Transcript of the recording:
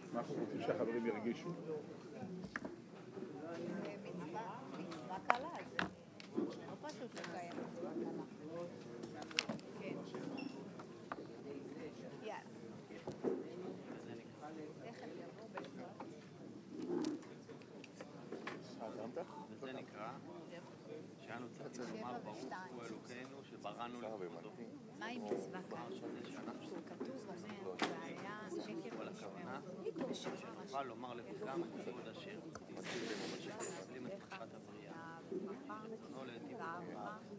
מה אנחנו רוצים שהחברים ירגישו? מצווה קלה, זה לא פשוט לקיים מצווה קלה. כן. יאללה. תכף יבוא בעזרת. וזה נקרא שאנו צריכים לומר ברוך הוא אלוקינו שבראנו לכבודו. מהי מצווה קלה? כתוב אומר שהיה שקר הכוונה שנוכל לומר לכולם כבוד השם, מקבלים את חופשת הבריאה, רצונו להיטיב עם